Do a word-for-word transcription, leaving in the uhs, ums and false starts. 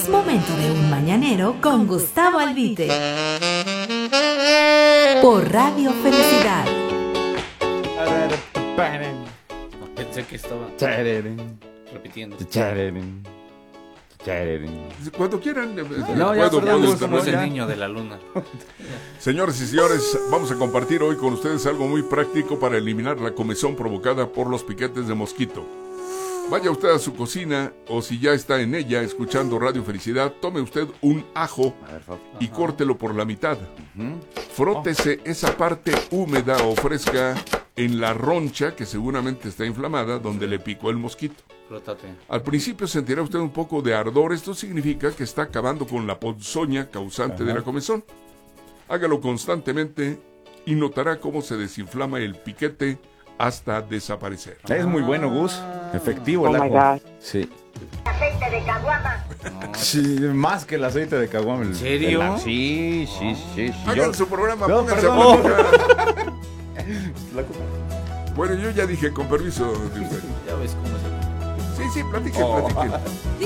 Es momento de un mañanero con Gustavo Albite. Por Radio Felicidad. No, pensé que estaba repitiendo. Cuando quieran. No, ya, puedo, perdón, puedo, Gus, No es el ya. niño de la luna. Señores y señores, vamos a compartir hoy con ustedes algo muy práctico para eliminar la comezón provocada por los piquetes de mosquito. Vaya usted a su cocina o si ya está en ella escuchando Radio Felicidad, tome usted un ajo y córtelo por la mitad. Frótese esa parte húmeda o fresca en la roncha que seguramente está inflamada donde le picó el mosquito. Frótate. Al principio sentirá usted un poco de ardor. Esto significa que está acabando con la ponzoña causante de la comezón. Hágalo constantemente y notará cómo se desinflama el piquete hasta desaparecer. Es muy bueno, Gus. Efectivo el Oh my ajo. God. Sí. Aceite de caguama. Sí, más que el aceite de caguama. ¿En serio? Sí, sí, sí. sí. Hagan Yo- su programa, No, pónganse a perdón. platicar. La culpa- Bueno, yo ya dije, con permiso de usted. Ya ves cómo es el... Sí, sí, platiquen, Oh. platiquen.